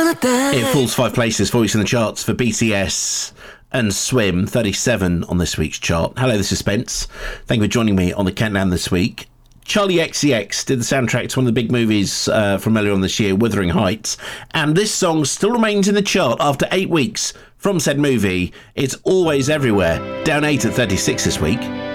It falls 5 places, 4 weeks in the charts for BTS and Swim, 37 on this week's chart. Hello, this is Spence. Thank you for joining me on the countdown this week. Charlie XCX did the soundtrack to one of the big movies from earlier on this year, Wuthering Heights, and this song still remains in the chart after 8 weeks from said movie. It's Always Everywhere, down 8 at 36 this week.